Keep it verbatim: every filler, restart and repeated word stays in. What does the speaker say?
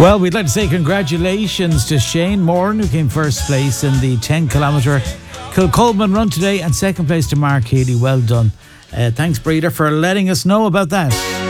Well, we'd like to say congratulations to Shane Moran, who came first place in the ten kilometre Kilcolman run today, and second place to Mark Healy. Well done. Uh, thanks, Breeder, for letting us know about that.